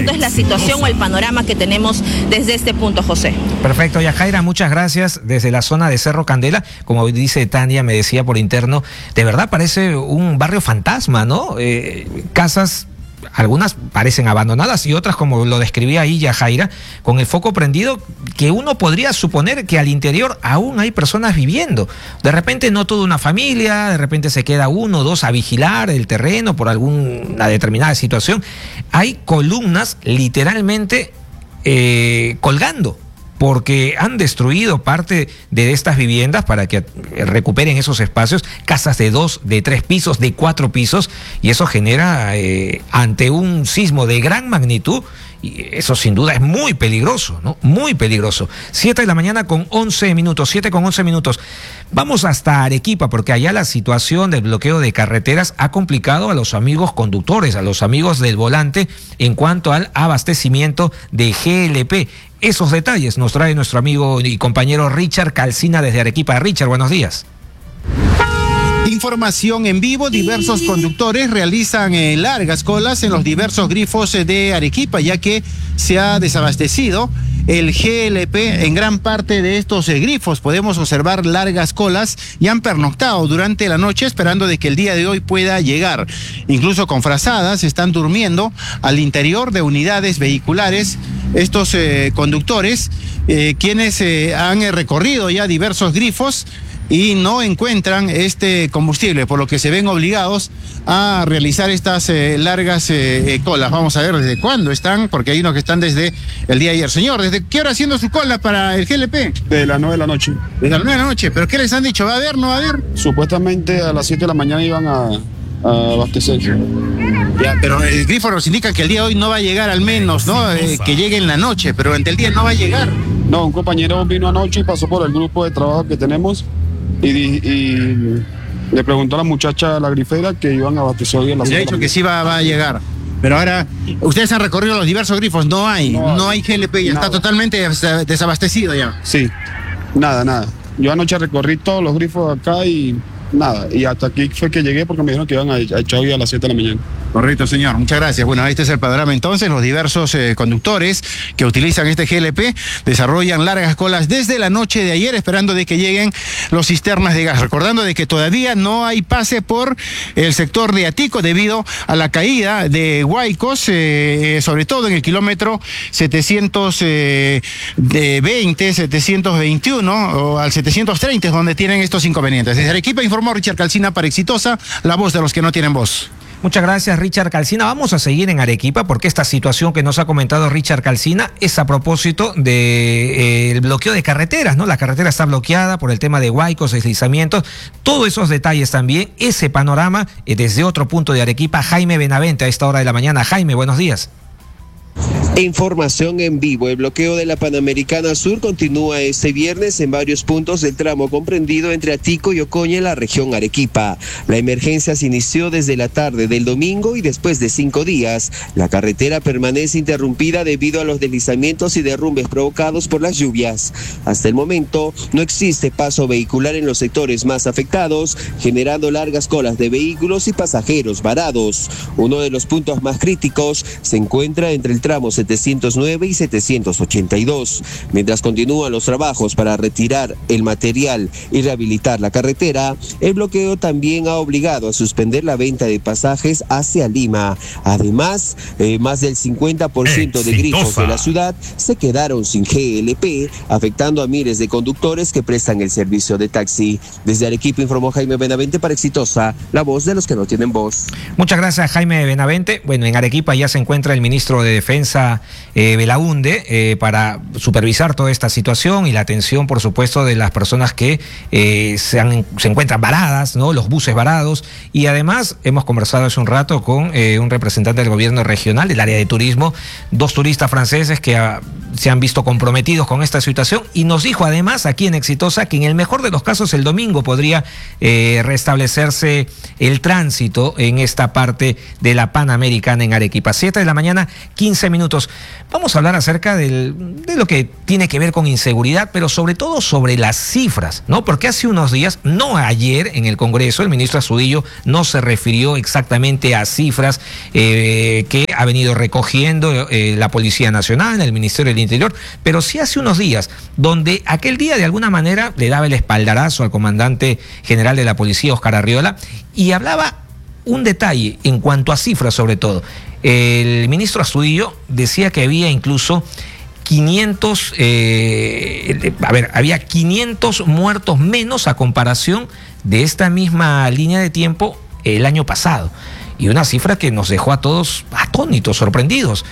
Es la situación o el panorama que tenemos desde este punto, José. Perfecto, Yajaira, muchas gracias. Desde la zona de Cerro Candela, como dice Tania, me decía por interno, de verdad parece un barrio fantasma, ¿no? Casas, algunas parecen abandonadas y otras, como lo describía ahí Yajaira, con el foco prendido, que uno podría suponer que al interior aún hay personas viviendo. De repente no toda una familia, de repente se queda uno o dos a vigilar el terreno por alguna determinada situación. Hay columnas literalmente colgando, porque han destruido parte de estas viviendas para que recuperen esos espacios, casas de 2, de 3 pisos, de 4 pisos, y eso genera, ante un sismo de gran magnitud, y eso sin duda es muy peligroso, ¿no? Muy peligroso. 7 de la mañana con 11 minutos, 7 con 11 minutos. Vamos hasta Arequipa, porque allá la situación del bloqueo de carreteras ha complicado a los amigos conductores, a los amigos del volante, en cuanto al abastecimiento de GLP. Esos detalles nos trae nuestro amigo y compañero Richard Calcina desde Arequipa. Richard, buenos días. Información en vivo, diversos conductores realizan largas colas en los diversos grifos de Arequipa, ya que se ha desabastecido el GLP en gran parte de estos grifos. Podemos observar largas colas y han pernoctado durante la noche esperando de que el día de hoy pueda llegar. Incluso con frazadas están durmiendo al interior de unidades vehiculares estos conductores, quienes han recorrido ya diversos grifos y no encuentran este combustible, por lo que se ven obligados a realizar estas largas colas. Vamos a ver desde cuándo están, porque hay unos que están desde el día de ayer. Señor, ¿desde qué hora haciendo su cola para el GLP? De las 9 de la noche. Desde las 9 de la noche, ¿pero qué les han dicho? ¿Va a haber, no va a haber? Supuestamente a las 7 de la mañana iban a abastecerse. Ya, pero el grifo nos indica que el día de hoy no va a llegar, al menos, ¿no? Que llegue en la noche, pero ante el día no va a llegar. No, un compañero vino anoche y pasó por el grupo de trabajo que tenemos y le preguntó a la muchacha, a la grifera, que iban a abastecer hoy en la 7 de la mañana. Le ha dicho que sí va a llegar. Pero ahora, ustedes han recorrido los diversos grifos, no hay GLP, ya está totalmente desabastecido ya. Sí, nada. Yo anoche recorrí todos los grifos acá y nada, y hasta aquí fue que llegué porque me dijeron que iban a echar hoy a las 7 de la mañana. Correcto, señor, muchas gracias. Bueno, este es el panorama entonces. Los diversos conductores que utilizan este GLP desarrollan largas colas desde la noche de ayer esperando de que lleguen los cisternas de gas. Recordando de que todavía no hay pase por el sector de Atico debido a la caída de huaicos, sobre todo en el kilómetro 720, 721 o al 730 es donde tienen estos inconvenientes. Desde Arequipa informó Richard Calcina para Exitosa, la voz de los que no tienen voz. Muchas gracias, Richard Calcina. Vamos a seguir en Arequipa porque esta situación que nos ha comentado Richard Calcina es a propósito del bloqueo de carreteras, ¿no? La carretera está bloqueada por el tema de huaicos, deslizamientos, todos esos detalles también, ese panorama desde otro punto de Arequipa. Jaime Benavente a esta hora de la mañana. Jaime, buenos días. Información en vivo. El bloqueo de la Panamericana Sur continúa este viernes en varios puntos del tramo comprendido entre Atico y Ocoña en la región Arequipa. La emergencia se inició desde la tarde del domingo y después de 5 días, la carretera permanece interrumpida debido a los deslizamientos y derrumbes provocados por las lluvias. Hasta el momento, no existe paso vehicular en los sectores más afectados, generando largas colas de vehículos y pasajeros varados. Uno de los puntos más críticos se encuentra entre el tramo 709 y 782. Mientras continúan los trabajos para retirar el material y rehabilitar la carretera, el bloqueo también ha obligado a suspender la venta de pasajes hacia Lima. Además, más del 50% de grifos de la ciudad se quedaron sin GLP, afectando a miles de conductores que prestan el servicio de taxi. Desde Arequipa informó Jaime Benavente para Exitosa, la voz de los que no tienen voz. Muchas gracias, Jaime Benavente. Bueno, en Arequipa ya se encuentra el ministro de Defensa, Belaunde, para supervisar toda esta situación y la atención, por supuesto, de las personas que se encuentran varadas, ¿no? Los buses varados. Y además hemos conversado hace un rato con un representante del gobierno regional del área de turismo, 2 turistas franceses que se han visto comprometidos con esta situación, y nos dijo además aquí en Exitosa que en el mejor de los casos el domingo podría restablecerse el tránsito en esta parte de la Panamericana en Arequipa. 7:15 a.m. Vamos a hablar acerca de lo que tiene que ver con inseguridad, pero sobre todo sobre las cifras, ¿no? Porque hace unos días, no ayer, en el Congreso, el ministro Astudillo no se refirió exactamente a cifras que ha venido recogiendo la Policía Nacional, el Ministerio del Interior, pero sí hace unos días, donde aquel día de alguna manera le daba el espaldarazo al comandante general de la policía, Oscar Arriola, y hablaba un detalle en cuanto a cifras sobre todo. El ministro Astudillo decía que había incluso 500, había 500 muertos menos a comparación de esta misma línea de tiempo el año pasado. Y una cifra que nos dejó a todos atónitos, sorprendidos,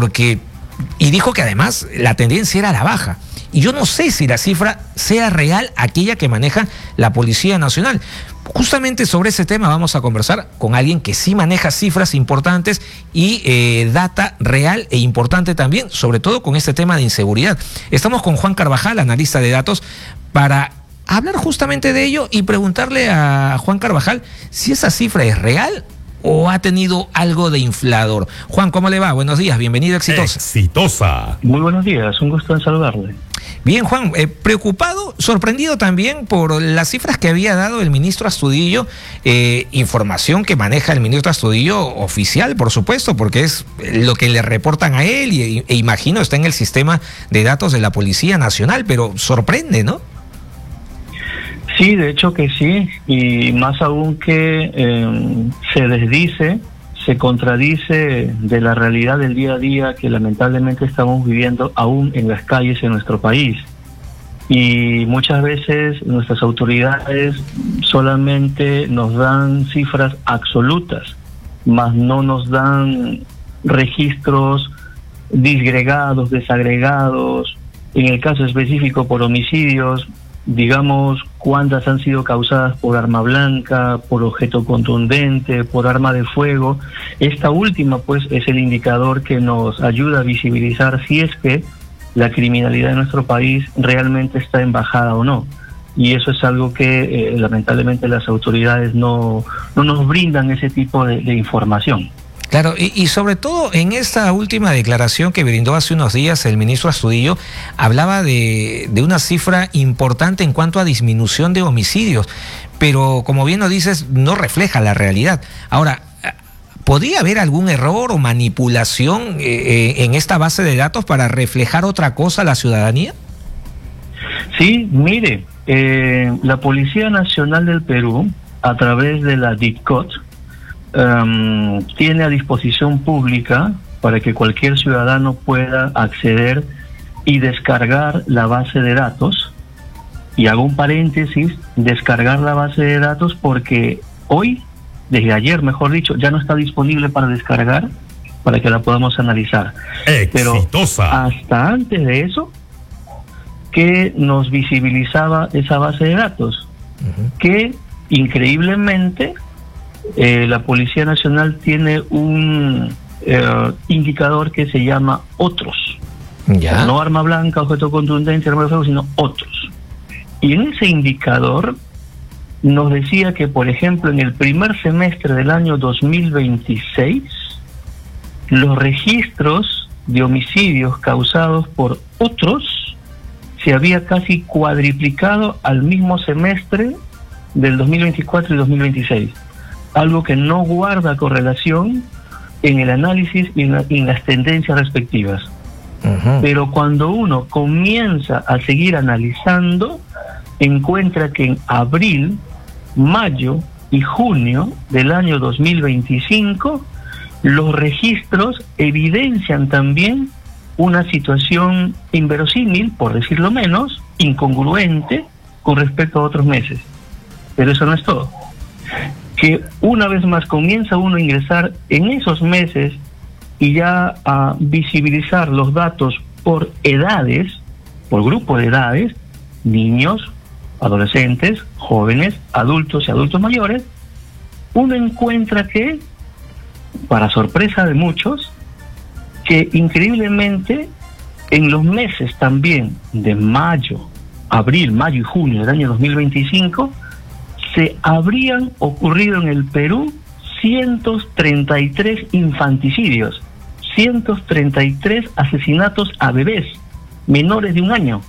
y dijo que además la tendencia era a la baja. Y yo no sé si la cifra sea real, aquella que maneja la Policía Nacional. Justamente sobre ese tema vamos a conversar con alguien que sí maneja cifras importantes y data real e importante también, sobre todo con este tema de inseguridad. Estamos con Juan Carvajal, analista de datos, para hablar justamente de ello y preguntarle a Juan Carvajal si esa cifra es real o ha tenido algo de inflador. Juan, ¿cómo le va? Buenos días, bienvenido a Exitosa. Exitosa. Muy buenos días, un gusto en saludarle. Bien, Juan, preocupado, sorprendido también por las cifras que había dado el ministro Astudillo, información que maneja el ministro Astudillo oficial, por supuesto, porque es lo que le reportan a él e imagino está en el sistema de datos de la Policía Nacional, pero sorprende, ¿no? Sí, de hecho que sí, y más aún que se desdice, se contradice de la realidad del día a día que lamentablemente estamos viviendo aún en las calles en nuestro país. Y muchas veces nuestras autoridades solamente nos dan cifras absolutas, mas no nos dan registros disgregados, desagregados. En el caso específico por homicidios, digamos cuántas han sido causadas por arma blanca, por objeto contundente, por arma de fuego. Esta última pues es el indicador que nos ayuda a visibilizar si es que la criminalidad en nuestro país realmente está en bajada o no. Y eso es algo que lamentablemente las autoridades no nos brindan ese tipo de información. Claro, y sobre todo en esta última declaración que brindó hace unos días el ministro Astudillo, hablaba de una cifra importante en cuanto a disminución de homicidios, pero como bien lo dices, no refleja la realidad. Ahora, ¿podría haber algún error o manipulación en esta base de datos para reflejar otra cosa a la ciudadanía? Sí, mire, la Policía Nacional del Perú, a través de la DICOT, tiene a disposición pública para que cualquier ciudadano pueda acceder y descargar la base de datos. Y hago un paréntesis, descargar la base de datos porque hoy, desde ayer mejor dicho, ya no está disponible para descargar, para que la podamos analizar. Exitosa. Pero hasta antes de eso, que nos visibilizaba esa base de datos, que increíblemente la Policía Nacional tiene un indicador que se llama otros. ¿Ya? No arma blanca, objeto contundente, arma de fuego, sino otros. Y en ese indicador nos decía que, por ejemplo, en el primer semestre del año 2026, los registros de homicidios causados por otros se había casi cuadriplicado al mismo semestre del 2024 y 2026. Algo que no guarda correlación en el análisis y en las tendencias respectivas. Pero cuando uno comienza a seguir analizando, encuentra que en abril, mayo y junio del año 2025, los registros evidencian también una situación inverosímil, por decirlo menos, incongruente con respecto a otros meses. Pero eso no es todo. Que una vez más comienza uno a ingresar en esos meses y ya a visibilizar los datos por edades, por grupo de edades, niños, adolescentes, jóvenes, adultos y adultos mayores, uno encuentra que, para sorpresa de muchos, que increíblemente En los meses también de abril, mayo y junio del año 2025, se habrían ocurrido en el Perú 133 infanticidios, 133 asesinatos a bebés menores de 1 año.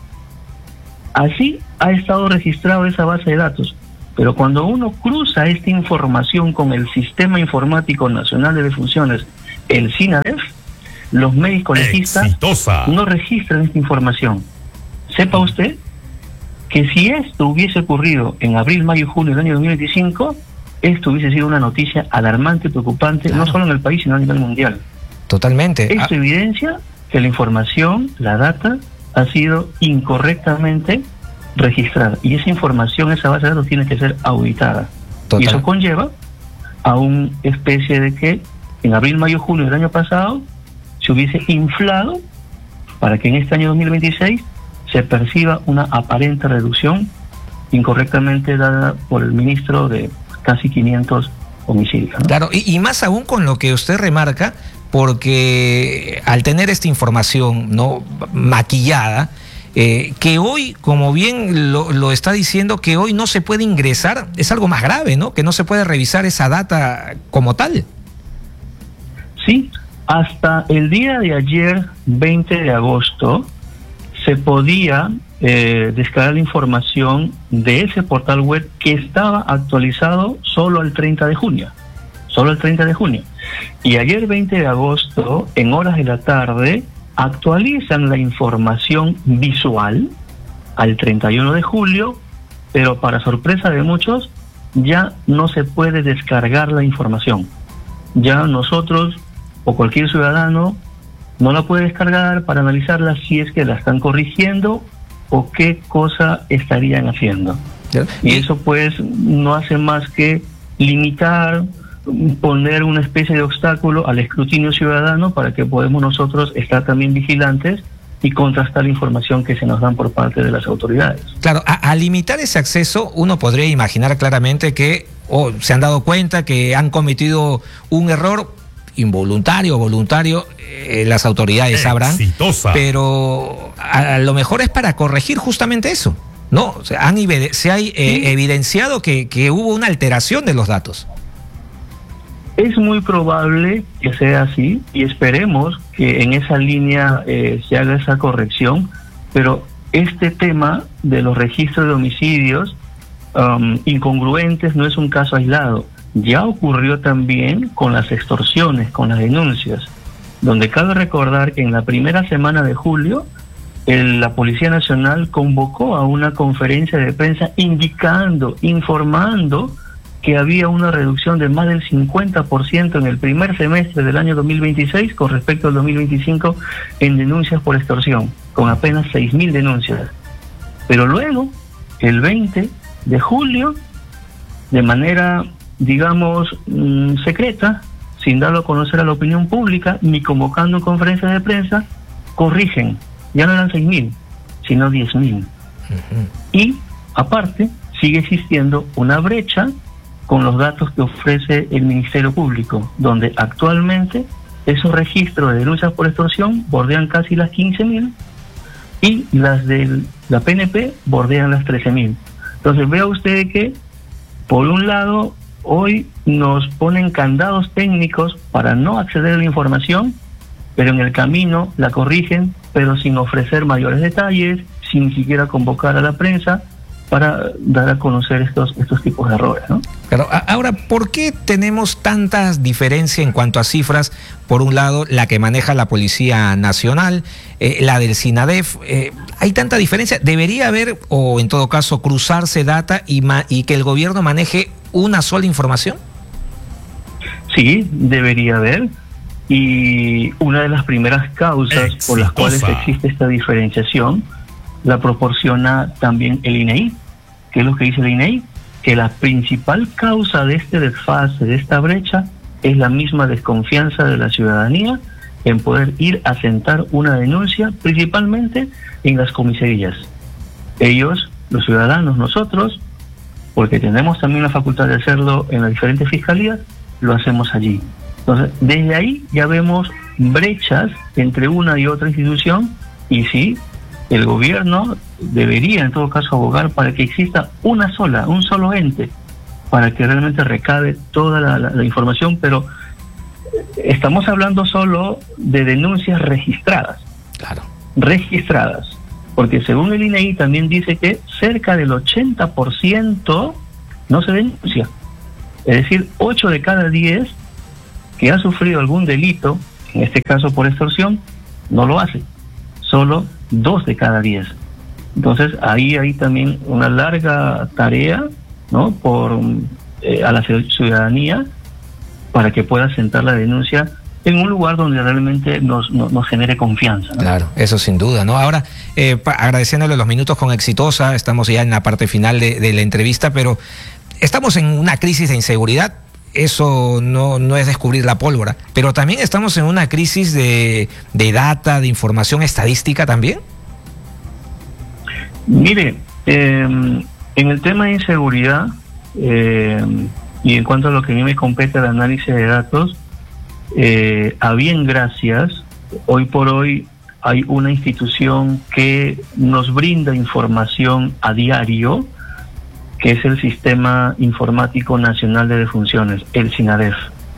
Así ha estado registrado esa base de datos. Pero cuando uno cruza esta información con el Sistema Informático Nacional de Defunciones, el SINADEF, los médicos legistas no registran esta información. Sepa usted que si esto hubiese ocurrido en abril, mayo y junio del año 2025, esto hubiese sido una noticia alarmante, preocupante, no solo en el país, sino a nivel mundial. Totalmente. Esto evidencia que la información, la data, ha sido incorrectamente registrada. Y esa información, esa base de datos tiene que ser auditada. Y eso conlleva a una especie de que en abril, mayo, junio del año pasado se hubiese inflado para que en este año 2026 se perciba una aparente reducción incorrectamente dada por el ministro de casi 500 homicidios, ¿no? Claro, y más aún con lo que usted remarca, porque al tener esta información no maquillada, que hoy, como bien lo está diciendo, que hoy no se puede ingresar, es algo más grave, ¿no? Que no se puede revisar esa data como tal. Sí, hasta el día de ayer, 20 de agosto, se podía descargar la información de ese portal web que estaba actualizado solo el 30 de junio. Solo el 30 de junio. Y ayer, 20 de agosto, en horas de la tarde, actualizan la información visual al 31 de julio, pero para sorpresa de muchos, ya no se puede descargar la información. Ya nosotros o cualquier ciudadano no la puede descargar para analizarla si es que la están corrigiendo o qué cosa estarían haciendo. Y eso pues no hace más que limitar, poner una especie de obstáculo al escrutinio ciudadano para que podamos nosotros estar también vigilantes y contrastar la información que se nos dan por parte de las autoridades. Claro, a limitar ese acceso uno podría imaginar claramente que se han dado cuenta que han cometido un error involuntario o voluntario, las autoridades sabrán, pero a lo mejor es para corregir justamente eso, ¿no? O sea, se ha evidenciado que hubo una alteración de los datos. Es muy probable que sea así y esperemos que en esa línea se haga esa corrección, pero este tema de los registros de homicidios incongruentes no es un caso aislado. Ya ocurrió también con las extorsiones, con las denuncias, donde cabe recordar que en la primera semana de julio la Policía Nacional convocó a una conferencia de prensa informando que había una reducción de más del 50% en el primer semestre del año 2026 con respecto al 2025 en denuncias por extorsión, con apenas 6.000 denuncias. Pero luego, el 20 de julio, de manera, digamos, secreta, sin darlo a conocer a la opinión pública, ni convocando conferencias de prensa, corrigen. Ya no eran 6.000, sino 10.000. Y, aparte, sigue existiendo una brecha con los datos que ofrece el Ministerio Público, donde actualmente esos registros de denuncias por extorsión bordean casi las 15.000 y las de la PNP bordean las 13.000. Entonces vea usted que, por un lado, hoy nos ponen candados técnicos para no acceder a la información, pero en el camino la corrigen, pero sin ofrecer mayores detalles, sin ni siquiera convocar a la prensa para dar a conocer estos tipos de errores, ¿no? Pero ahora, ¿por qué tenemos tantas diferencias en cuanto a cifras? Por un lado, la que maneja la Policía Nacional, la del SINADEF. ¿Hay tanta diferencia? ¿Debería haber, o en todo caso, cruzarse data y que el gobierno maneje una sola información? Sí, debería haber. Y una de las primeras causas por las cuales existe esta diferenciación la proporciona también el INEI. ¿Qué es lo que dice el INEI? Que la principal causa de este desfase, de esta brecha, es la misma desconfianza de la ciudadanía en poder ir a sentar una denuncia, principalmente en las comisarías. Ellos, los ciudadanos, nosotros, porque tenemos también la facultad de hacerlo en las diferentes fiscalías, lo hacemos allí. Entonces, desde ahí ya vemos brechas entre una y otra institución Y sí, el gobierno debería en todo caso abogar para que exista un solo ente, para que realmente recabe toda la información, pero estamos hablando solo de denuncias registradas. Claro. Registradas, porque según el INEI también dice que cerca del 80% no se denuncia. Es decir, 8 de cada 10 que ha sufrido algún delito, en este caso por extorsión, no lo hace. Solo 2 de cada 10. Entonces ahí hay también una larga tarea, ¿no?, a la ciudadanía para que pueda sentar la denuncia en un lugar donde realmente nos genere confianza, ¿no? Claro, eso sin duda, ¿no? Ahora, agradeciéndole los minutos con Exitosa, estamos ya en la parte final de la entrevista, pero estamos en una crisis de inseguridad. Eso no es descubrir la pólvora, pero también estamos en una crisis de data, de información estadística también. Mire, en el tema de inseguridad y en cuanto a lo que a mí me compete el análisis de datos, a bien gracias, hoy por hoy hay una institución que nos brinda información a diario, que es el Sistema Informático Nacional de Defunciones, el SINADEF.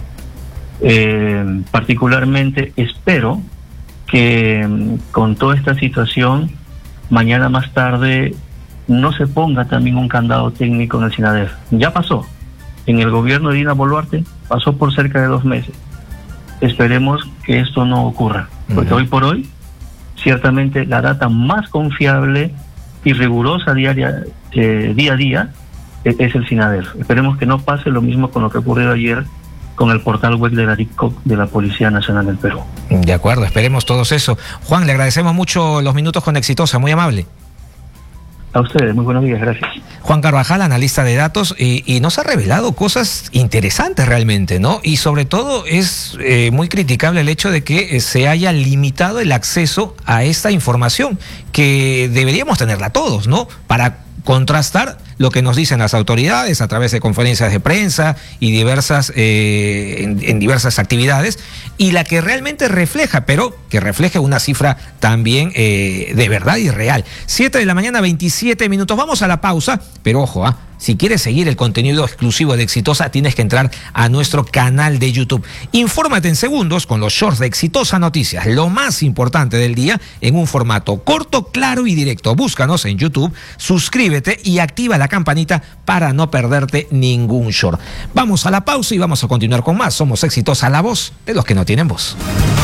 Particularmente espero que con toda esta situación, mañana más tarde no se ponga también un candado técnico en el SINADEF. Ya pasó, en el gobierno de Dina Boluarte pasó por cerca de 2 meses. Esperemos que esto no ocurra, porque hoy por hoy, ciertamente la data más confiable y rigurosa día a día es el SINADEF. Esperemos que no pase lo mismo con lo que ocurrió ayer con el portal web de la DICOC de la Policía Nacional del Perú. De acuerdo, esperemos todos eso. Juan, le agradecemos mucho los minutos con Exitosa, muy amable. A ustedes, muy buenos días, gracias. Juan Carvajal, analista de datos, y nos ha revelado cosas interesantes realmente, ¿no? Y sobre todo es muy criticable el hecho de que se haya limitado el acceso a esta información, que deberíamos tenerla todos, ¿no? Para contrastar lo que nos dicen las autoridades a través de conferencias de prensa y en diversas actividades, y la que realmente refleja, pero que refleje una cifra también de verdad y real. 7:27 a.m. Vamos a la pausa, pero ojo, si quieres seguir el contenido exclusivo de Exitosa, tienes que entrar a nuestro canal de YouTube. Infórmate en segundos con los shorts de Exitosa Noticias, lo más importante del día en un formato corto, claro y directo. Búscanos en YouTube, suscríbete y activa la campanita para no perderte ningún short. Vamos a la pausa y vamos a continuar con más. Somos Exitosa, la voz de los que no tienen voz.